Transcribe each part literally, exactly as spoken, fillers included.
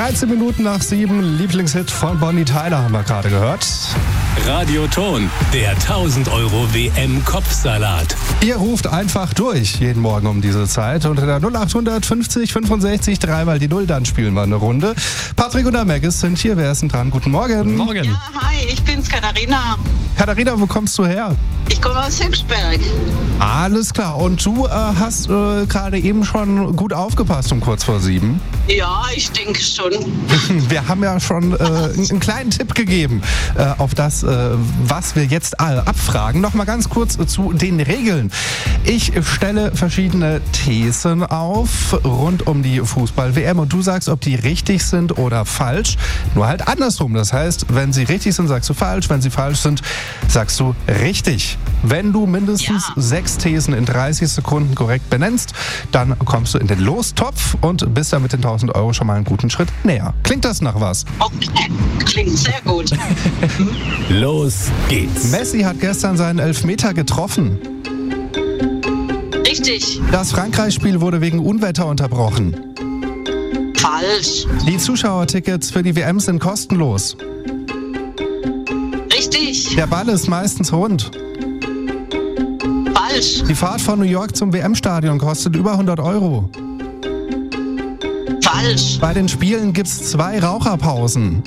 dreizehn Minuten nach sieben, Lieblingshit von Bonnie Tyler haben wir gerade gehört. Radioton, der tausend Euro W M-Kopfsalat. Ihr ruft einfach durch jeden Morgen um diese Zeit unter der null acht fünfzig fünfundsechzig drei mal die Null, dann spielen wir eine Runde. Patrick und der Maggis sind hier, wer ist denn dran? Guten Morgen. Guten Morgen. Ja, hi, ich bin's, Katharina. Katharina, wo kommst du her? Ich komme aus Höchstberg. Alles klar, und du äh, hast äh, gerade eben schon gut aufgepasst um kurz vor sieben. Ja, ich denke schon. Wir haben ja schon äh, einen kleinen Tipp gegeben äh, auf das, äh, was wir jetzt all abfragen. Noch mal ganz kurz zu den Regeln. Ich stelle verschiedene Thesen auf rund um die Fußball-W M und du sagst, ob die richtig sind oder falsch. Nur halt andersrum. Das heißt, wenn sie richtig sind, sagst du falsch. Wenn sie falsch sind, sagst du richtig. Wenn du mindestens Ja. sechs Thesen in dreißig Sekunden korrekt benennst, dann kommst du in den Lostopf und bist dann mit den tausend Euro schon mal einen guten Schritt näher. Klingt das nach was? Okay, klingt sehr gut. Los geht's. Messi hat gestern seinen Elfmeter getroffen. Richtig, Das Frankreich-Spiel wurde wegen Unwetter unterbrochen. falsch, Die Zuschauertickets für die W M sind kostenlos. richtig, Der Ball ist meistens rund. falsch, Die Fahrt von New York zum W M-Stadion kostet über hundert Euro. falsch, Bei den Spielen gibt's zwei Raucherpausen.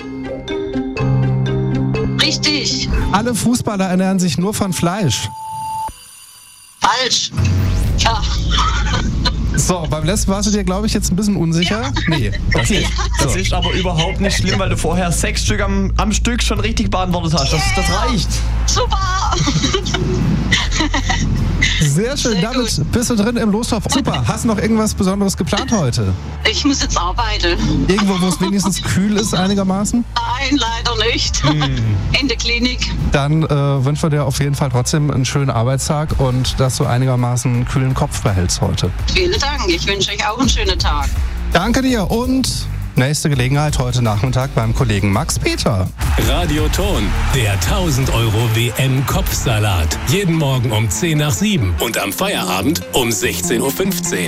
richtig, Alle Fußballer ernähren sich nur von Fleisch. falsch. Ja, So, beim letzten warst du dir, glaube ich, jetzt ein bisschen unsicher. Nee, okay. Das ist aber überhaupt nicht schlimm, weil du vorher sechs Stück am, am Stück schon richtig beantwortet hast. Das, das reicht. super. Sehr schön, Sehr damit gut. bist du drin im Lostopf. Super, hast du noch irgendwas Besonderes geplant heute? Ich muss jetzt arbeiten. Irgendwo, wo es wenigstens kühl ist einigermaßen? Nein, leider nicht. In der Klinik. Dann äh, wünschen wir dir auf jeden Fall trotzdem einen schönen Arbeitstag und dass du einigermaßen einen kühlen Kopf behältst heute. Vielen Dank. Ich wünsche euch auch einen schönen Tag. Danke dir und nächste Gelegenheit heute Nachmittag beim Kollegen Max Peter. Radioton, der tausend Euro W M-Kopfsalat. Jeden Morgen um zehn nach sieben und am Feierabend um sechzehn Uhr fünfzehn.